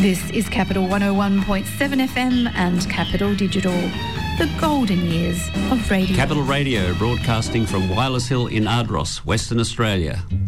This is Capital 101.7 FM and Capital Digital, the golden years of radio. Capital Radio, broadcasting from Wireless Hill in Ardross, Western Australia.